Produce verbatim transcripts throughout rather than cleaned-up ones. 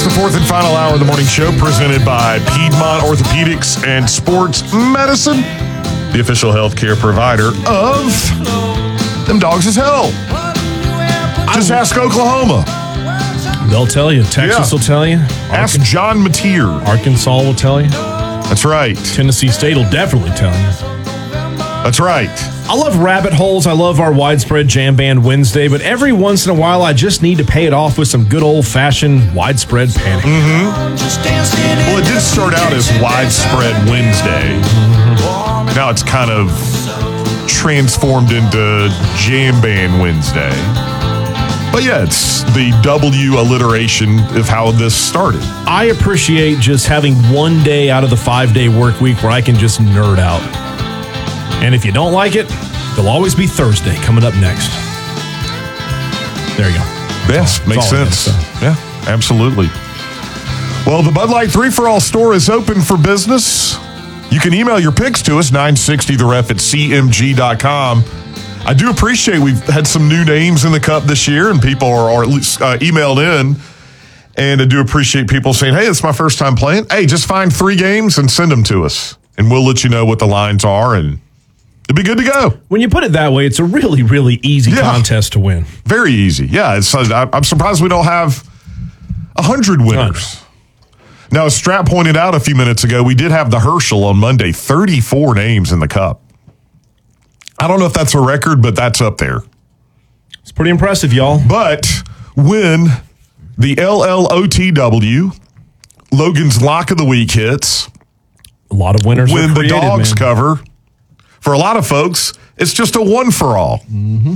the fourth and final hour of the morning show presented by Piedmont Orthopedics and Sports Medicine, the official healthcare provider of them dogs is hell. Just ask Oklahoma. They'll tell you. Texas yeah. will tell you. Ask Arkan- John Mateer. Arkansas will tell you. That's right. Tennessee State will definitely tell you. That's right. I love rabbit holes. I love our widespread Jam Band Wednesday, but every once in a while, I just need to pay it off with some good old-fashioned widespread panic. Mm-hmm. Well, it did start out as widespread Wednesday. Mm-hmm. Now it's kind of transformed into Jam Band Wednesday. But yeah, it's the W alliteration of how this started. I appreciate just having one day out of the five-day work week where I can just nerd out. And if you don't like it, there'll always be Thursday coming up next. There you go. Yes, That's makes sense. Yeah, absolutely. Well, the Bud Light three for all store is open for business. You can email your picks to us, nine sixty the ref at c m g dot com. I do appreciate we've had some new names in the cup this year, and people are, are at least uh, emailed in. And I do appreciate people saying, hey, it's my first time playing. Hey, just find three games and send them to us, and we'll let you know what the lines are, and it'll be good to go. When you put it that way, it's a really, really easy yeah. contest to win. Very easy. Yeah, it's, uh, I'm surprised we don't have one hundred winners. Now, as Strap pointed out a few minutes ago, we did have the Herschel on Monday, thirty-four names in the cup. I don't know if that's a record, but that's up there. It's pretty impressive, y'all. But when the L L O T W, Logan's Lock of the Week hits, a lot of winners when are created, the dogs man. cover, for a lot of folks, it's just a one for all. Mm-hmm.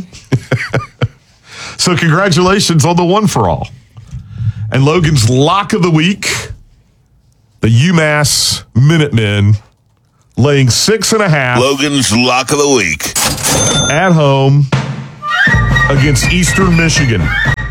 So congratulations on the one for all. And Logan's Lock of the Week, the UMass Minutemen, laying six and a half. Logan's Lock of the Week. At home against Eastern Michigan.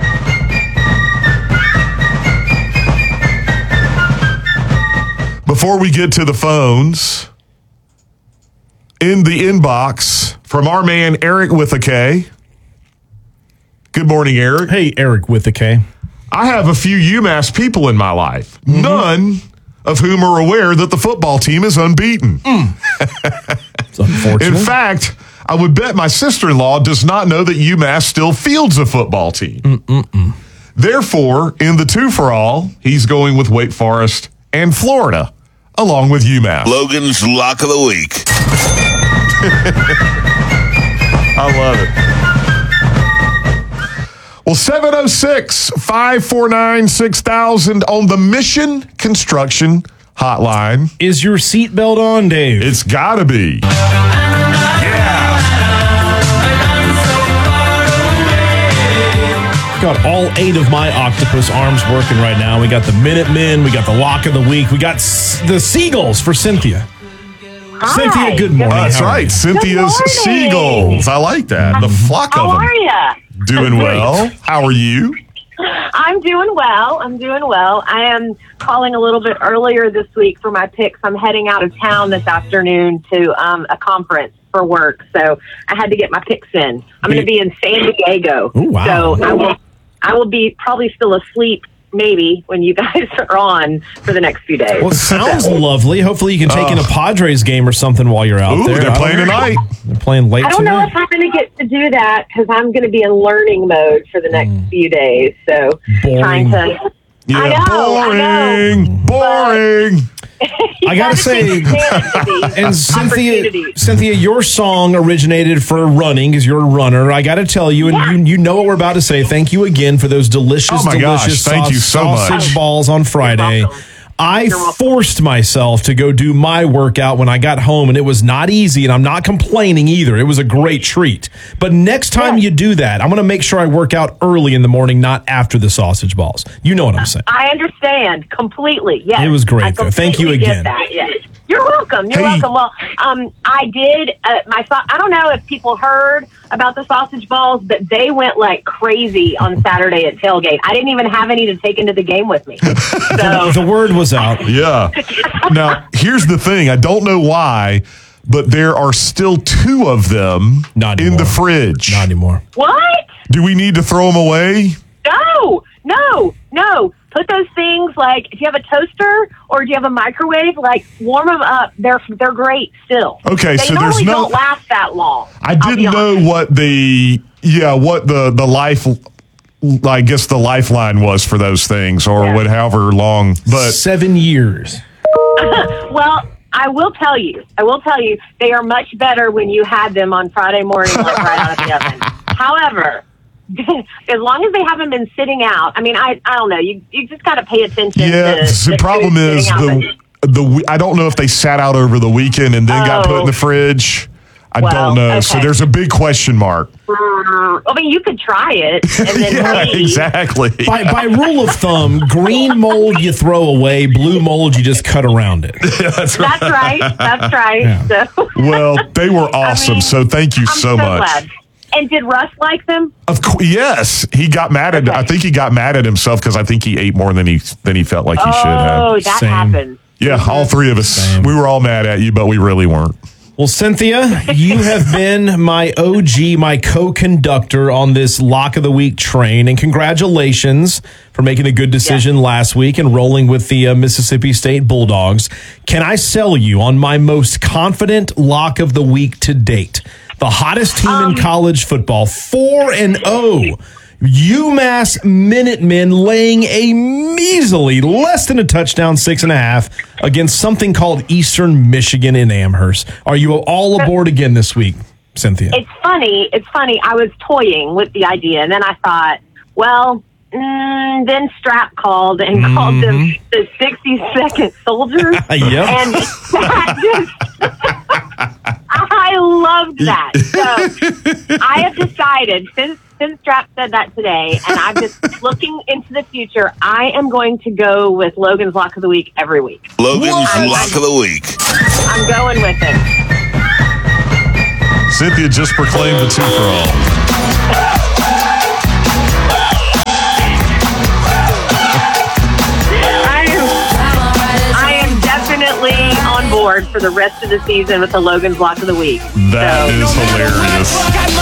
Before we get to the phones, in the inbox from our man Eric with a K. Good morning, Eric. Hey, Eric with a K. I have a few UMass people in my life, mm-hmm. none of whom are aware that the football team is unbeaten. Mm. It's unfortunate. In fact, I would bet my sister-in-law does not know that UMass still fields a football team. Mm-mm-mm. Therefore, in the two for all, he's going with Wake Forest and Florida, along with UMass. Logan's Lock of the Week. I love it. Well, seven oh six, five four nine, six thousand on the Mission Construction hotline. Is your seatbelt on, Dave? It's got to be. Yeah. Got all eight of my octopus arms working right now. We got the Minutemen. We got the Lock of the Week. We got s- the Seagulls for Cynthia. Hi. Cynthia, good morning. That's How right. Cynthia's Seagulls. I like that. The flock How of them. are you? Doing well. How are you? I'm doing well. I'm doing well. I am calling a little bit earlier this week for my picks. I'm heading out of town this afternoon to um, a conference for work, so I had to get my picks in. I'm going to be in San Diego. Ooh, wow. So I will, I will be probably still asleep maybe when you guys are on for the next few days. Well, it sounds so. lovely. Hopefully you can take uh, in a Padres game or something while you're out Ooh, there. they're playing tonight. They're playing late I don't tonight. know if I'm going to get to do that because I'm going to be in learning mode for the next mm. few days. So boring. trying to... Yeah, I know, boring, I know. boring. I gotta say, and Cynthia, Cynthia, your song originated for running because you're a runner. I gotta tell you, and yeah. you, you know what we're about to say. Thank you again for those delicious, oh my delicious gosh, thank saus- you so sausage much. balls on Friday. I forced myself to go do my workout when I got home, and it was not easy, and I'm not complaining either. It was a great treat. But next time yeah. you do that, I'm going to make sure I work out early in the morning, not after the sausage balls. You know what I'm saying. I understand completely. Yes. It was great, though. Thank you again. That, yes. You're welcome. You're Hey. welcome. Well, um, I did. Uh, my I don't know if people heard about the sausage balls, but they went like crazy on Saturday at tailgate. I didn't even have any to take into the game with me. So The word was out. Yeah. Now, here's the thing. I don't know why, but there are still two of them Not in anymore. the fridge. Not anymore. what? Do we need to throw them away? No, no, no. put those things, like, if you have a toaster or do you have a microwave, like, warm them up. They're they're great still. Okay, they so normally there's no. don't last that long. I I'll be didn't know honest. what the yeah what the the life. I guess the lifeline was for those things, or Yeah. what, however long. But Seven years. Well, I will tell you, I will tell you, they are much better when you had them on Friday morning, like right out of the oven. However, as long as they haven't been sitting out, I mean, I I don't know, you you just got to pay attention. yeah, to the the problem food is sitting out, the the we- I don't know if they sat out over the weekend and then got put in the Oh. fridge. I Well, don't know. So okay. there's a big question mark. but- I mean, you could try it and then Yeah, leave. exactly. By, by rule of thumb, green mold you throw away, blue mold you just cut around it. That's right. That's right. That's right. Yeah. So, Well, they were awesome. mean, so thank you I'm so, so much. glad. And did Russ like them? Of course, yes, he got mad at. Okay. I think he got mad at himself because I think he ate more than he than he felt like he should have. Oh, that Same. happened. Yeah, all three of us. Same. We were all mad at you, but we really weren't. Well, Cynthia, you have been my O G, my co-conductor on this Lock of the Week train, and congratulations for making a good decision Yeah. last week and rolling with the uh, Mississippi State Bulldogs. Can I sell you on my most confident Lock of the Week to date? The hottest team Um, in college football, four and oh. UMass Minutemen laying a measly less than a touchdown, six and a half, against something called Eastern Michigan in Amherst. Are you all aboard again this week, Cynthia? It's funny. It's funny. I was toying with the idea, and then I thought, well, mm, then Strap called and Mm-hmm. called them the sixty-second soldiers. Yep. And that just, I loved that. So I have decided, since, since Strap said that today, and I'm just looking into the future, I am going to go with Logan's Lock of the Week every week. Logan's What? Lock of the Week. I'm going with it. Cynthia just proclaimed the two for all. I am, I am definitely on board for the rest of the season with the Logan's Block of the Week. That So, is hilarious.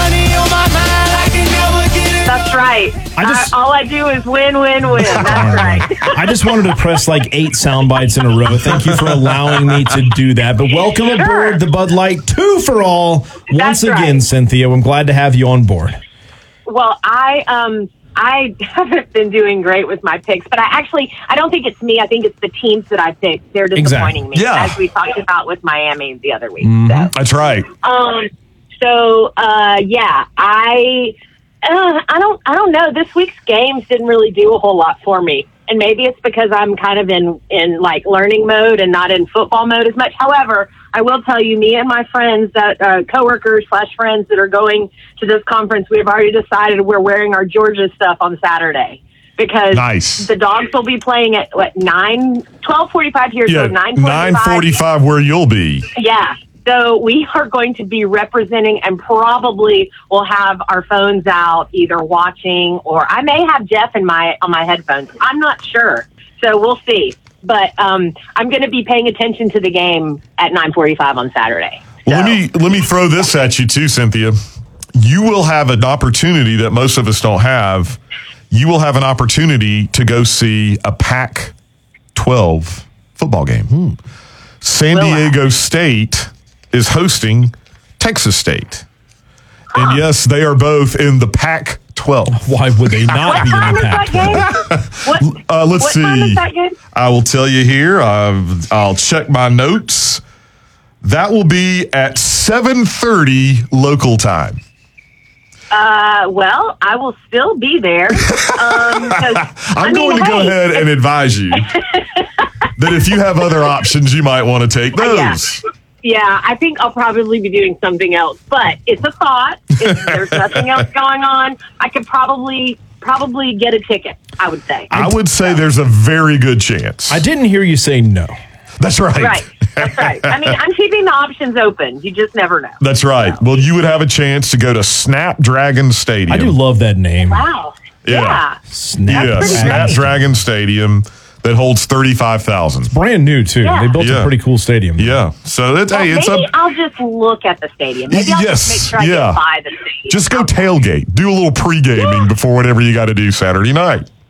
that's right. I just- I, all I do is win, win, win. That's right. I just wanted to press like eight sound bites in a row. Thank you for allowing me to do that. But welcome Sure. aboard the Bud Light two for all. Once That's again, right. Cynthia, I'm glad to have you on board. Well, I um I haven't been doing great with my picks, but I actually I don't think it's me. I think it's the teams that I picked. They're disappointing Exactly. me, Yeah. as we talked about with Miami the other week. Mm-hmm. So. That's right. Um. So, uh, yeah, I, uh, I don't, I don't know. This week's games didn't really do a whole lot for me, and maybe it's because I'm kind of in, in like learning mode and not in football mode as much. However, I will tell you, me and my friends, that uh, coworkers slash friends that are going to this conference, we have already decided we're wearing our Georgia stuff on Saturday. Because Nice. the Dogs will be playing at what nine, twelve forty-five here, Yeah, so nine nine forty-five where you'll be. Yeah. So we are going to be representing, and probably will have our phones out, either watching, or I may have Jeff in my on my headphones. I'm not sure. So we'll see. But um, I'm going to be paying attention to the game at nine forty-five on Saturday. Well, let So- me let me throw this at you too, Cynthia. You will have an opportunity that most of us don't have. You will have an opportunity to go see a Pac twelve football game. San Will I? Diego State is hosting Texas State. And yes, they are both in the Pac twelve. Why would they not What be in time the is that pack? game? What, Uh, let's what see. time is that game? I will tell you here. I've, I'll check my notes. That will be at seven thirty local time. Uh, well, I will still be there. Um, 'cause, I'm I mean, going to go hey, ahead and advise you that if you have other options, you might want to take those. Yeah, I think I'll probably be doing something else, but it's a thought. If there's nothing else going on, I could probably probably get a ticket, I would say. I would say there's a very good chance. I didn't hear you say no. That's right. Right. That's right. I mean, I'm keeping the options open. You just never know. That's right. Well, you would have a chance to go to Snapdragon Stadium. I do love that name. Wow. Yeah. Yeah. Snap. Yeah, pretty great. Snapdragon Stadium that holds thirty-five thousand. Brand new, too. Yeah. They built Yeah. a pretty cool stadium. Yeah. So it's, Well, hey, it's maybe a, I'll just look at the stadium. Maybe I'll Yes, just make sure I yeah. get by the stadium. just go tailgate. Do a little pre-gaming before whatever you got to do Saturday night.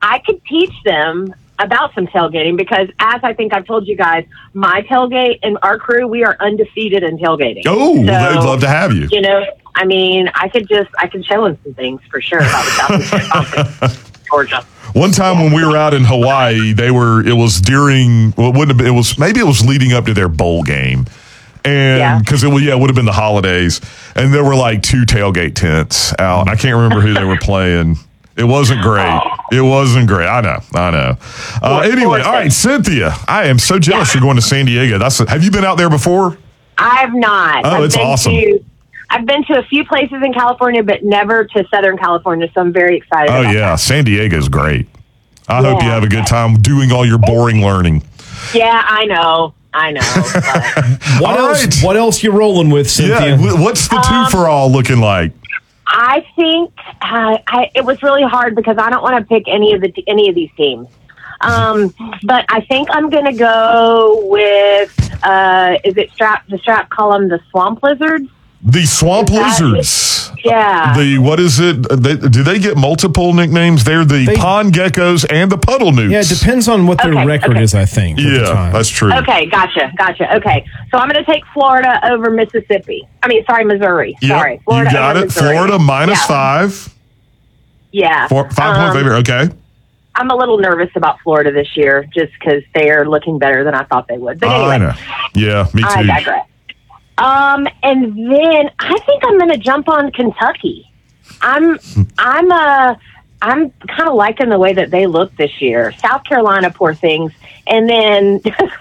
I could teach them about some tailgating because, as I think I've told you guys, my tailgate and our crew, we are undefeated in tailgating. Oh, so, they'd love to have you. You know, I mean, I could just, I could show them some things for sure about the Southeastern Conference, Georgia. One time when we were out in Hawaii, they were, it was during, well, it wouldn't have been, it was, maybe it was leading up to their bowl game. And because Yeah. it, yeah, it would have been the holidays. And there were like two tailgate tents out. I can't remember who they were playing. It wasn't great. It wasn't great. I know. I know. Uh, Poor- anyway, poor all right, thing. Cynthia, I am so jealous you're going to San Diego. That's have you been out there before? I've not. Oh, I've it's been awesome. To, I've been to a few places in California, but never to Southern California, so I'm very excited Oh, about yeah. San Diego's great. I hope you Yeah. have a good time doing all your boring learning. that. Yeah, I know. I know. But What All else? right. What else you rolling with, Cynthia? Yeah. wh- What's the Um, two for all looking like? I think uh, I, it was really hard because I don't want to pick any of the any of these teams. Um, but I think I'm going to go with uh, is it Strap? The Strap call them the Swamp Lizards. The Swamp Is that- Lizards. Yeah. The what is it? They, do they get multiple nicknames? They're the They- pond geckos and the puddle newts. Yeah, it depends on what their Okay, record okay. is, I think. at the Yeah, time. that's true. Okay, gotcha, gotcha. Okay, so I'm going to take Florida over Mississippi. I mean, sorry, Missouri. Yep, Sorry, Florida you got over it. Missouri. Florida minus Yeah. five. Yeah, Four, five Um, point favorite. Okay. I'm a little nervous about Florida this year, just because they are looking better than I thought they would. But I anyway, know. Yeah, me I too. digress. Um, and then I think I'm going to jump on Kentucky. I'm, I'm, uh, I'm kind of liking the way that they look this year. South Carolina, poor things, and then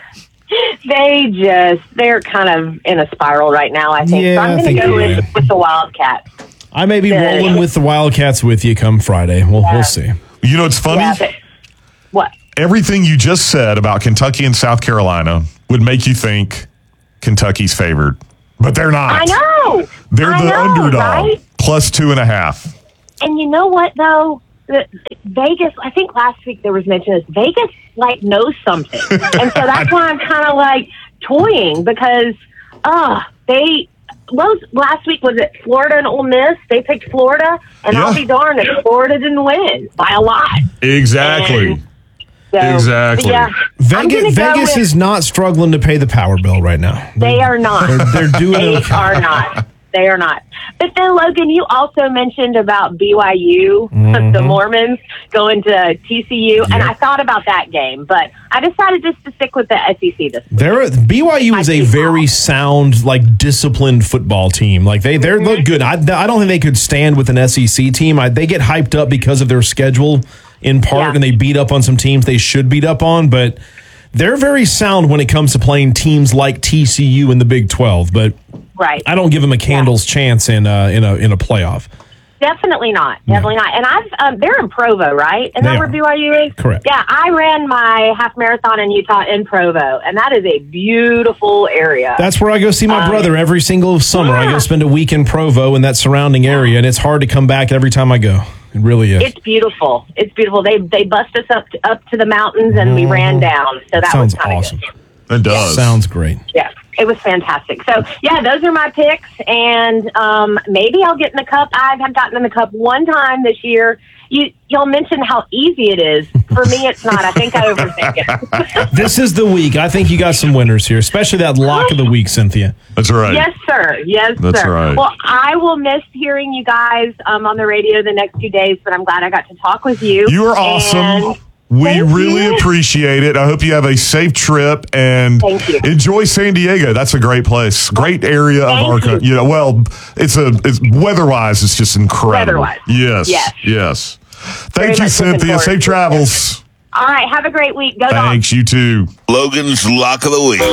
they just they're kind of in a spiral right now. I think. Yeah, so I I'm going think to go you're with, right. with the Wildcats. I may be Uh, rolling with the Wildcats with you come Friday. We'll, Yeah. we'll see. You know, it's funny. Yeah, but, what? Everything you just said about Kentucky and South Carolina would make you think Kentucky's favored, but they're not. I know. They're I the know, underdog, right? plus two and a half. And you know what, though? The, Vegas, I think last week there was mention of Vegas, like, knows something. And so that's why I'm kind of, like, toying because, uh, they, most, last week was it Florida and Ole Miss? They picked Florida, and Yeah. I'll be darned if Florida didn't win by a lot. Exactly. And so, Exactly. Yeah, I'm gonna Vegas, go Vegas with- is not struggling to pay the power bill right now. They are not. They're, they're doing They okay. are not. They are not. But then, Logan, you also mentioned about B Y U, the Mormons, going to T C U, and Mm-hmm. Yep. I thought about that game, but I decided just to stick with the S E C this week. They're, B Y U is I a see. very sound, like disciplined football team. Like they, they look good. I, I don't think they could stand with an S E C team. I, they get hyped up because of their schedule in part, Yeah. and they beat up on some teams they should beat up on. But they're very sound when it comes to playing teams like T C U in the Big twelve. But Right. I don't give them a candle's chance in a, in a in a playoff. Definitely not. Definitely not. And I've um, they're in Provo, right? Isn't They that are. where B Y U is? Correct. Yeah, I ran my half marathon in Utah in Provo, and that is a beautiful area. That's where I go see my Um, brother every single summer. I go yeah. spend a week in Provo and that surrounding area, and it's hard to come back every time I go. It really is. It's beautiful. It's beautiful. They they bust us up to, up to the mountains, and we ran down. So that Sounds was kind of awesome. good. It does. Sounds great. Yeah, it was fantastic. So, yeah, those are my picks, and um, maybe I'll get in the cup. I have gotten in the cup one time this year. You, y'all mentioned how easy it is. For me, it's not. I think I overthink it. This is the week. I think you got some winners here, especially that lock of the week, Cynthia. That's right. Yes, sir. Yes, That's sir. right. Well, I will miss hearing you guys um, on the radio the next few days, but I'm glad I got to talk with you. You are awesome. And We thank really you. appreciate it. I hope you have a safe trip and Thank you. enjoy San Diego. That's a great place, great area of Thank our you. country. You know, well, it's a it's weather-wise, it's just incredible. Weather-wise. Yes, Yes. yes. Very Thank you, much looking Cynthia. forward Safe to it. travels. All right. Have a great week. Go Dogs. Thanks. You too. Logan's Lock of the Week.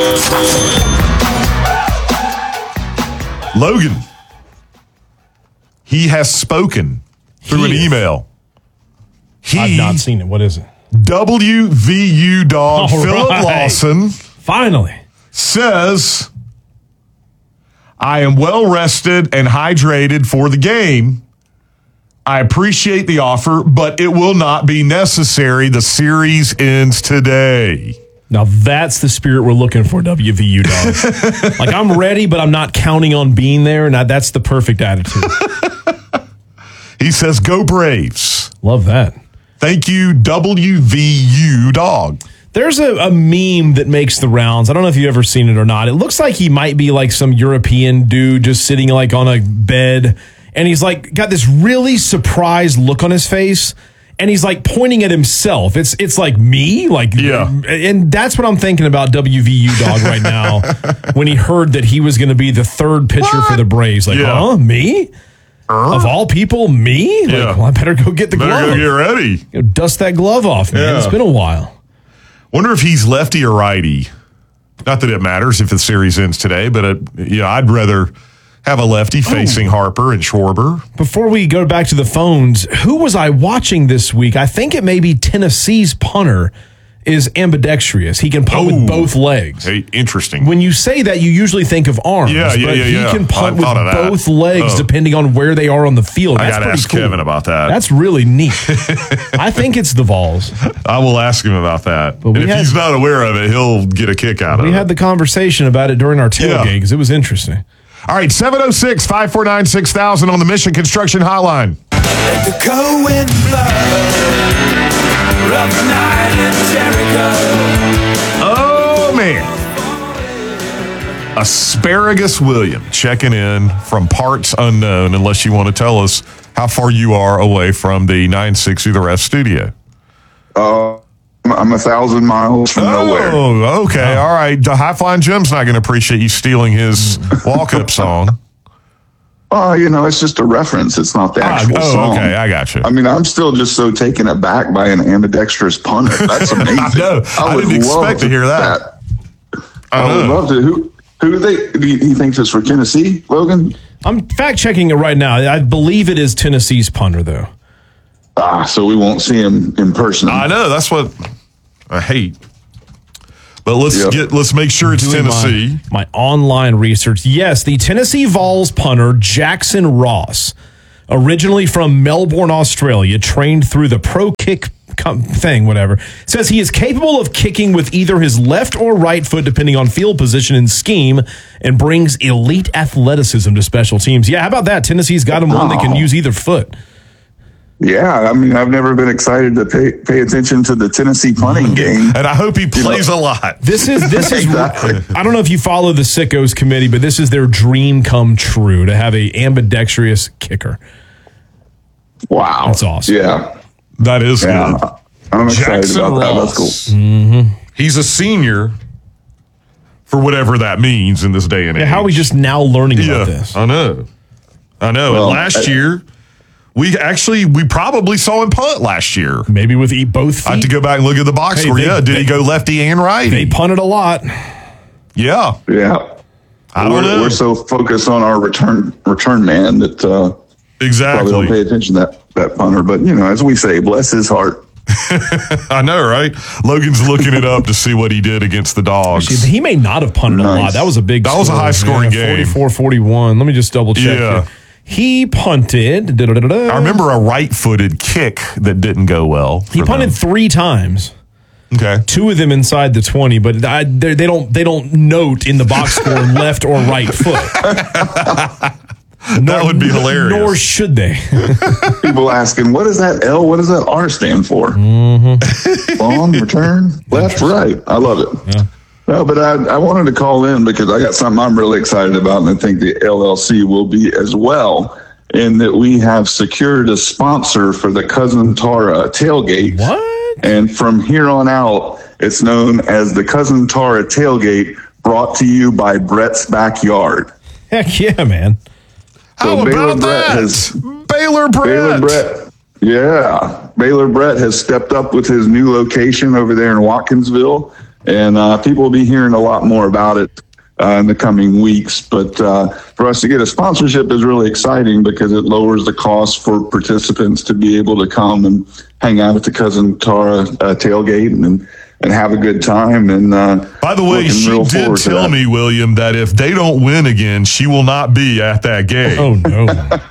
Logan. He has spoken through He an is. email. He I've not seen it. What is it? W V U dog All Philip right. Lawson Finally. says, I am well rested and hydrated for the game. I appreciate the offer, but it will not be necessary. The series ends today. Now that's the spirit we're looking for, W V U dog. Like I'm ready, but I'm not counting on being there. And I, that's the perfect attitude. He says, go Braves. Love that. Thank you, W V U Dog. There's a, a meme that makes the rounds. I don't know if you've ever seen it or not. It looks like he might be like some European dude just sitting like on a bed. And he's like got this really surprised look on his face. And he's like pointing at himself. It's it's like me, like yeah. And that's what I'm thinking about W V U Dog right now. When he heard that he was going to be the third pitcher what? for the Braves, like, yeah. huh, me? Uh? Of all people, me? Like, yeah. well, I better go get the better glove. Go get ready. You know, dust that glove off, man. Yeah. It's been a while. Wonder if he's lefty or righty. Not that it matters if the series ends today, but it, you know, I'd rather have a lefty facing oh. Harper and Schwarber. Before we go back to the phones, who was I watching this week? I think it may be Tennessee's punter is ambidextrous. He can punt oh. with both legs. Hey, interesting. When you say that, you usually think of arms. Yeah, yeah, but yeah. He yeah. can punt with both legs oh. depending on where they are on the field. I That's got to ask cool. Kevin about that. That's really neat. I think it's the Vols. I will ask him about that. But and if had, he's not aware of it, he'll get a kick out of it. We had the conversation about it during our tailgate because yeah. it was interesting. All right, seven oh six, five four nine, six thousand on the Mission Construction Hotline. The Cohen blood, rough night in Jericho. Oh, man. Asparagus William checking in from parts unknown, unless you want to tell us how far you are away from the nine sixty The Ref studio. Uh, I'm a thousand miles from oh, nowhere. Oh, okay. All right. The High Flying Jim's not going to appreciate you stealing his walk-up song. Oh, uh, you know, it's just a reference. It's not the actual ah, oh, song. Okay, I got you. I mean, I'm still just so taken aback by an ambidextrous punter. That's amazing. I know. I, I didn't expect to, to hear that. that. I, I would love to. Who, who do they, do you, he thinks it's for Tennessee, Logan? I'm fact-checking it right now. I believe it is Tennessee's punter, though. Ah, so we won't see him in person. I know. That's what I hate. But let's yep. get let's make sure it's Doing Tennessee. My, my online research. Yes, the Tennessee Vols punter, Jackson Ross, originally from Melbourne, Australia, trained through the Pro Kick thing, whatever, says he is capable of kicking with either his left or right foot, depending on field position and scheme, and brings elite athleticism to special teams. Yeah, how about that? Tennessee's got him one that can use either foot. Yeah, I mean, I've never been excited to pay pay attention to the Tennessee punting game, and I hope he plays you know, a lot. This is this is. exactly. I don't know if you follow the Sickos committee, but this is their dream come true to have a ambidextrous kicker. Wow, that's awesome. Yeah, that is yeah. good. I'm excited Jackson about Ross. that. That's cool. Mm-hmm. He's a senior, for whatever that means in this day and age. Yeah, how are we just now learning yeah, about this? I know, I know. Well, and last I, year. We actually, we probably saw him punt last year. Maybe with both feet. I have to go back and look at the box hey, score. They, yeah, did they, he go lefty and righty? They punted a lot. Yeah. Yeah. I don't we're, know. We're so focused on our return return man that uh, exactly probably don't pay attention to that, that punter. But, you know, as we say, bless his heart. I know, right? Logan's looking it up to see what he did against the Dogs. Actually, he may not have punted nice. a lot. That was a big That score, was a high-scoring game. forty-four forty-one. Let me just double check yeah. here. He punted. Da, da, da, da. I remember a right-footed kick that didn't go well. He punted them. three times. Okay, two of them inside the twenty, but I, they don't they don't note in the box score left or right foot. Nor, that would be hilarious. Nor should they. People asking, what is that L? What does that R stand for? Mm-hmm. On, return, left, right. I love it. Yeah. No, but I, I wanted to call in because I got something I'm really excited about, and I think the L L C will be as well, in that we have secured a sponsor for the Cousin Tara tailgate. What? And from here on out, it's known as the Cousin Tara tailgate, brought to you by Brett's Backyard. Heck yeah, man. So How Baylor about Brett that? Has, Baylor Brett. Baylor Brett. Yeah. Baylor Brett has stepped up with his new location over there in Watkinsville. And uh, people will be hearing a lot more about it uh, in the coming weeks. But uh, for us to get a sponsorship is really exciting because it lowers the cost for participants to be able to come and hang out at the Cousin Tara uh, tailgate and and have a good time. And uh, by the way, she did tell me, William, that if they don't win again, she will not be at that game. Oh, no.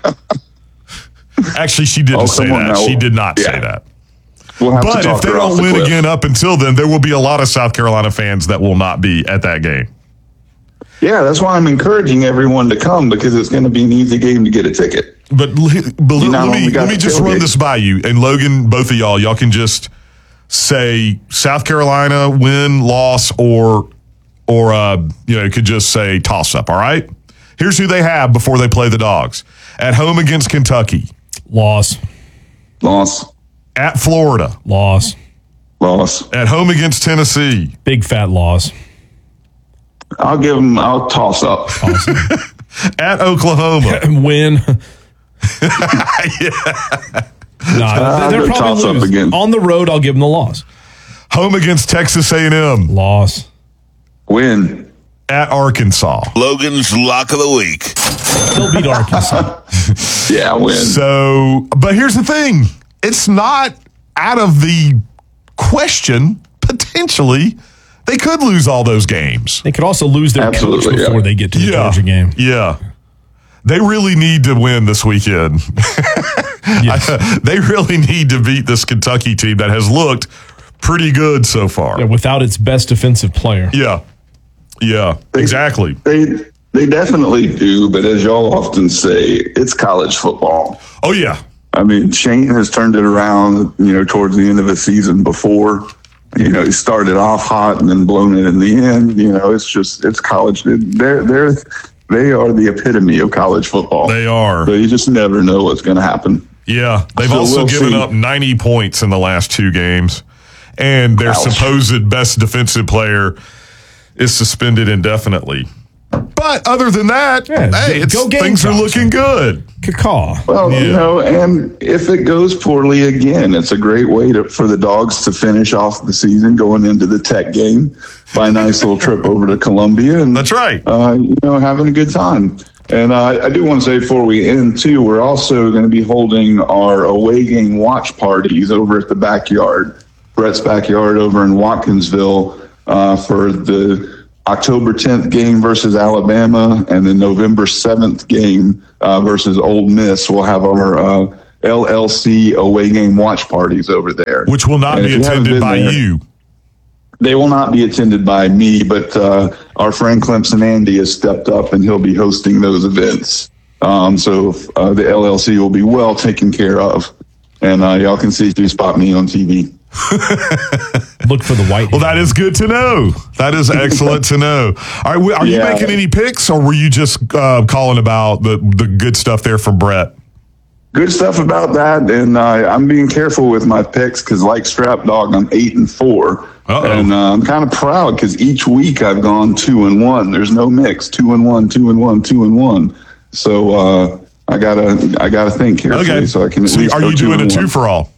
Actually, she didn't oh, say that. Now. She did not yeah. say that. We'll have but to talk if they her don't off the win cliff. again up until then, there will be a lot of South Carolina fans that will not be at that game. Yeah, that's why I'm encouraging everyone to come because it's going to be an easy game to get a ticket. But, but You not let me only got let me the just run tailgate. this by you. And Logan, both of y'all, y'all can just say South Carolina win, loss, or or uh, you know, could just say toss up. All right. Here's who they have before they play the Dogs. At home against Kentucky. Loss. Loss. At Florida. Loss. Loss. At home against Tennessee. Big fat loss. I'll give them, I'll toss up. Awesome. At Oklahoma. Win. yeah. Nah, Uh, they're they're probably toss up lose. again. On the road, I'll give them the loss. Home against Texas A and M. Loss. Win. At Arkansas. Logan's Lock of the Week. They'll beat Arkansas. Yeah, win. So, but here's the thing. It's not out of the question, potentially. They could lose all those games. They could also lose their Absolutely, coach before yeah. they get to the Yeah. Georgia game. Yeah. They really need to win this weekend. Yes. They really need to beat this Kentucky team that has looked pretty good so far. Yeah, without its best defensive player. Yeah. Yeah, exactly. They they definitely do, but as y'all often say, it's college football. Oh, yeah. I mean, Shane has turned it around, you know, towards the end of the season before. You know, he started off hot and then blown it in the end. You know, it's just, it's college. They're, they're, they are the epitome of college football. They are. So you just never know what's going to happen. Yeah. They've So also we'll given see. up ninety points in the last two games. And their Ouch. supposed best defensive player is suspended indefinitely. But other than that, Yeah, hey, it's, go things are Gamecocks. looking good. Cacaw. Well, Yeah. you know, and if it goes poorly again, it's a great way to, for the Dogs to finish off the season going into the Tech game by a nice little trip over to Columbia. And That's right. uh, you know, having a good time. And uh, I do want to say before we end, too, we're also going to be holding our away game watch parties over at the backyard, Brett's backyard over in Watkinsville uh, for the October tenth game versus Alabama and the November seventh game uh, versus Ole Miss. We'll have our uh, L L C away game watch parties over there. Which will not And be if you haven't attended been by there- you. They will not be attended by me, but uh, our friend Clemson Andy has stepped up and he'll be hosting those events. Um, so uh, the L L C will be well taken care of. And uh, y'all can see if you spot me on T V. Look for the white. Well, that is good to know. That is excellent to know. All right, are you Yeah. making any picks, or were you just uh, calling about the, the good stuff there from Brett? Good stuff about that. And uh, I'm being careful with my picks because, like Strap Dog, I'm eight and four. Uh-oh. And uh, I'm kind of proud because each week I've gone two and one. There's no mix. Two and one, two and one, two and one. So uh, I gotta, I gotta think carefully Okay. so I can at So least are go you two doing a and two one. for all?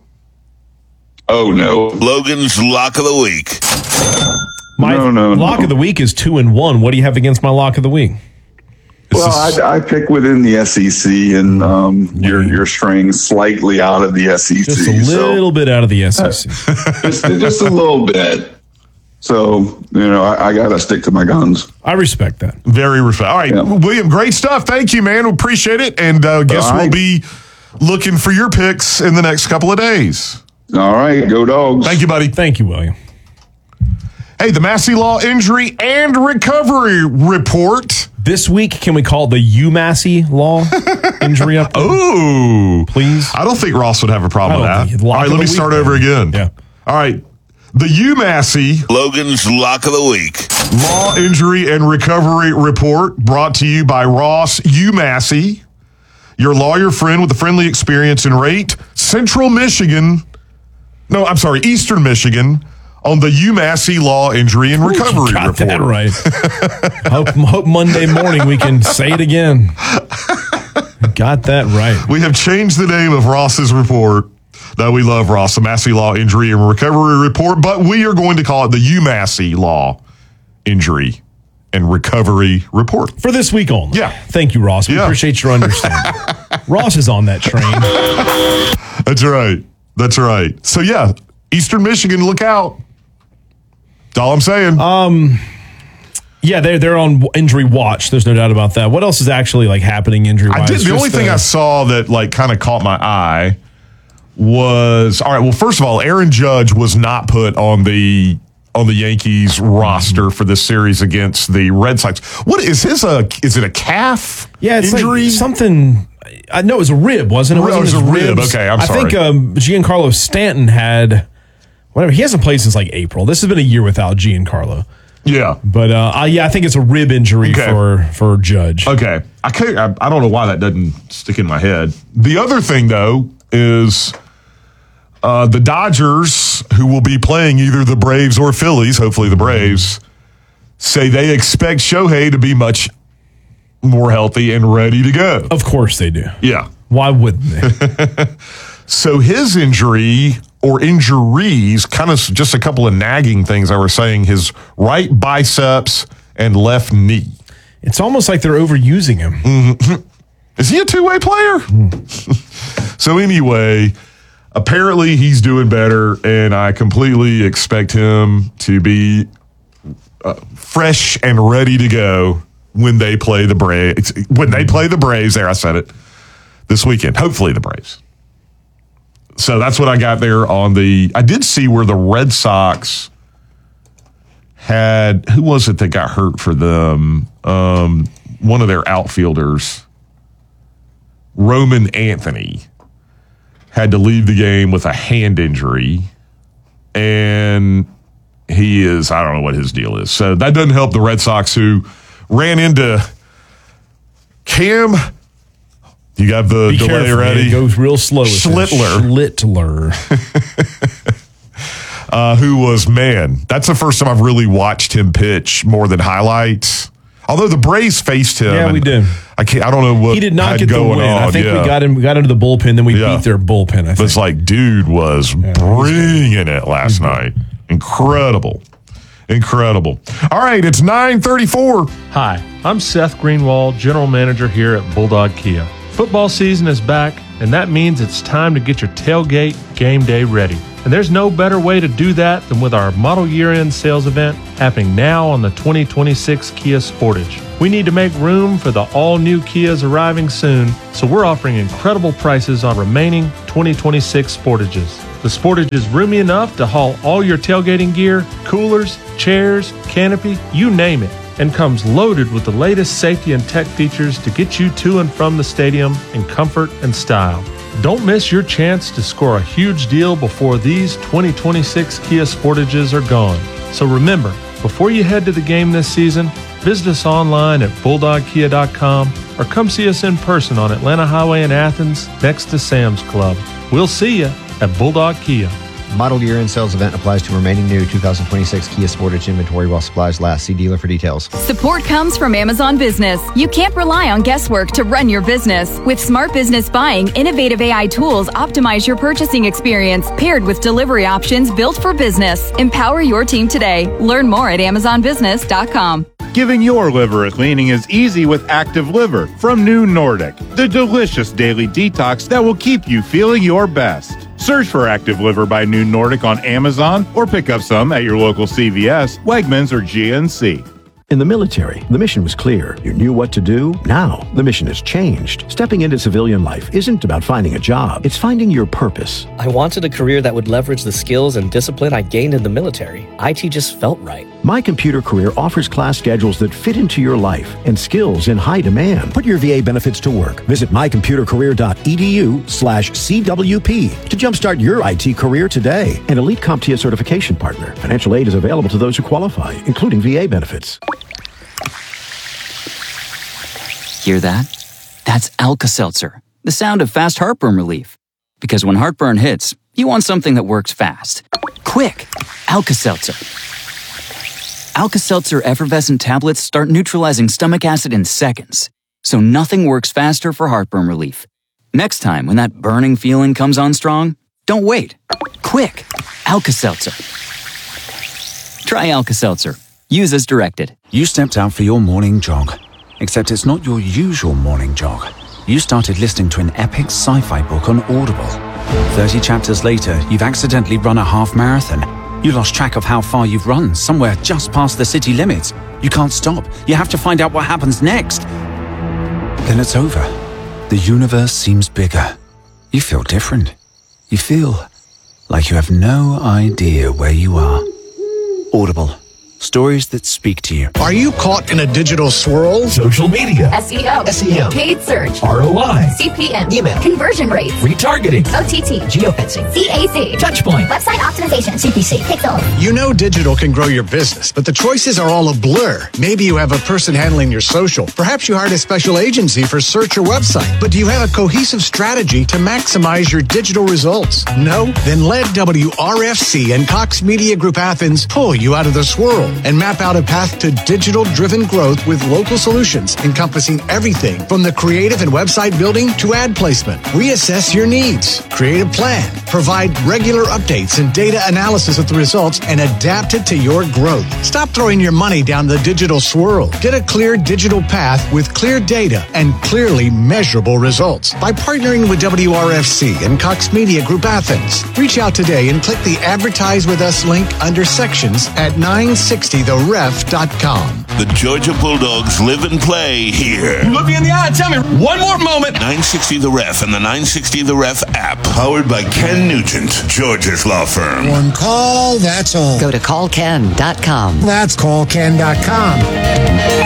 Oh no. Logan's Lock of the Week. My No, no, lock no. of the week is two and one. What do you have against my lock of the week? Well, This is- I, I pick within the S E C, and um, you're you're straying slightly out of the S E C, Just a little bit out of the S E C. so just, just a little bit. So you know, I, I got to stick to my guns. I respect that. Very respect. All right, Yeah. William, great stuff. Thank you, man. We appreciate it. And uh, guess All right. we'll be looking for your picks in the next couple of days. All right, go Dogs. Thank you, buddy. Thank you, William. Hey, the Massey Law Injury and Recovery Report. This week, can we call it the UMassey Law injury update? Ooh. Please. I don't think Ross would have a problem I don't with think- that. All lock right, of let the me week, start then. over again. Yeah. All right. The UMassey Logan's Lock of the Week. Law Injury and Recovery Report brought to you by Ross UMassey, your lawyer friend with a friendly experience and rate. Central Michigan, no, I'm sorry, Eastern Michigan, on the UMassey Law Injury and Recovery Got Report. that right. hope, hope Monday morning we can say it again. Got that right. We have changed the name of Ross's report. No, we love Ross, the Massey Law Injury and Recovery Report, but we are going to call it the UMassey Law Injury and Recovery Report. For this week only. Yeah. Thank you, Ross. We Yeah. appreciate your understanding. Ross is on that train. That's right. That's right. So, yeah, Eastern Michigan, look out. That's all I'm saying. Uh, Yeah, they're they're on injury watch. There's no doubt about that. What else is actually like happening injury wise? I did. The only thing I saw that like kind of caught my eye was all right. Well, first of all, Aaron Judge was not put on the on the Yankees roster for this series against the Red Sox. What is his? A is it a calf yeah, it's injury? like something. I know it was a rib, wasn't it? It was Wasn't a his rib. ribs? Okay, I'm I sorry. think um, Giancarlo Stanton had whatever. He hasn't played since like April. This has been a year without Giancarlo. Yeah. But uh, uh, yeah, I think it's a rib injury Okay. for for Judge. Okay. I can't, I, I don't know why that doesn't stick in my head. The other thing, though, is uh, the Dodgers, who will be playing either the Braves or Phillies, hopefully the Braves, say they expect Shohei to be much more healthy and ready to go. Of course they do. Yeah. Why wouldn't they? So his injury or injuries, kind of just a couple of nagging things I was saying, his right biceps and left knee. It's almost like they're overusing him. Mm-hmm. Is he a two-way player? So anyway, apparently he's doing better, and I completely expect him to be uh, fresh and ready to go when they play the Braves. When they play the Braves, there I said it, this weekend. Hopefully the Braves. So that's what I got there on the. I did see where the Red Sox had. Who was it that got hurt for them? Um, one of their outfielders, Roman Anthony, had to leave the game with a hand injury, and he is. I don't know what his deal is. So that doesn't help the Red Sox, who ran into Cam. You got the Be delay careful, ready? man. It goes real slow. with Schlittler. Schlittler. uh, who was, man, that's the first time I've really watched him pitch more than highlights. Although the Braves faced him. Yeah, we and did. I can't. I don't know what He did not had get the going win. on. I think yeah. we got him. We got into the bullpen, then we Yeah. beat their bullpen. I But think. it's like, dude was bringing it last night. Incredible. Incredible. All right, it's nine thirty-four. Hi, I'm Seth Greenwald, General Manager here at Bulldog Kia. Football season is back, and that means it's time to get your tailgate game day ready. And there's no better way to do that than with our model year-end sales event happening now on the twenty twenty-six Kia Sportage. We need to make room for the all-new Kias arriving soon, so we're offering incredible prices on remaining twenty twenty-six Sportages. The Sportage is roomy enough to haul all your tailgating gear, coolers, chairs, canopy, you name it, and comes loaded with the latest safety and tech features to get you to and from the stadium in comfort and style. Don't miss your chance to score a huge deal before these twenty twenty-six Kia Sportages are gone. So remember, before you head to the game this season, visit us online at bulldog kia dot com or come see us in person on Atlanta Highway in Athens next to Sam's Club. We'll see you at Bulldog Kia. Model year end sales event applies to remaining new two thousand twenty-six Kia Sportage inventory while supplies last. See dealer for details. Support comes from Amazon Business. You can't rely on guesswork to run your business. With smart business buying, innovative A I tools optimize your purchasing experience, paired with delivery options built for business. Empower your team today. Learn more at amazon business dot com. Giving your liver a cleaning is easy with Active Liver from New Nordic, the delicious daily detox that will keep you feeling your best. Search for Active Liver by New Nordic on Amazon or pick up some at your local C V S, Wegmans, or G N C. In the military, the mission was clear. You knew what to do. Now, the mission has changed. Stepping into civilian life isn't about finding a job. It's finding your purpose. I wanted a career that would leverage the skills and discipline I gained in the military. I T just felt right. My Computer Career offers class schedules that fit into your life and skills in high demand. Put your V A benefits to work. Visit my computer career dot e d u slash C W P to jumpstart your I T career today. An Elite CompTIA certification partner. Financial aid is available to those who qualify, including V A benefits. Hear that? That's Alka-Seltzer, the sound of fast heartburn relief. Because when heartburn hits, you want something that works fast. Quick! Alka-Seltzer. Alka-Seltzer effervescent tablets start neutralizing stomach acid in seconds, so nothing works faster for heartburn relief. Next time, when that burning feeling comes on strong, don't wait. Quick! Alka-Seltzer. Try Alka-Seltzer. Use as directed. You stepped out for your morning jog. Except it's not your usual morning jog. You started listening to an epic sci-fi book on Audible. thirty chapters later, you've accidentally run a half marathon. You lost track of how far you've run, somewhere just past the city limits. You can't stop. You have to find out what happens next. Then it's over. The universe seems bigger. You feel different. You feel like you have no idea where you are. Audible. Stories that speak to you. Are you caught in a digital swirl? Social media, S E O, S E M, paid search, R O I, C P M, email, conversion rates, retargeting, O T T, geofencing, C A C, touchpoint, website optimization, C P C, pixel. You know digital can grow your business, but the choices are all a blur. Maybe you have a person handling your social. Perhaps you hired a special agency for search or website. But do you have a cohesive strategy to maximize your digital results? No? Then let W R F C and Cox Media Group Athens pull you out of the swirl and map out a path to digital-driven growth with local solutions encompassing everything from the creative and website building to ad placement. Reassess your needs, create a plan, provide regular updates and data analysis of the results, and adapt it to your growth. Stop throwing your money down the digital swirl. Get a clear digital path with clear data and clearly measurable results by partnering with W R F C and Cox Media Group Athens. Reach out today and click the Advertise with Us link under sections at nine sixty the ref dot com. The Georgia Bulldogs live and play here. Look me in the eye, tell me one more moment. nine sixty The Ref and the nine sixty The Ref app. Powered by Ken Nugent, Georgia's law firm. One call, that's all. Go to call ken dot com. That's call ken dot com.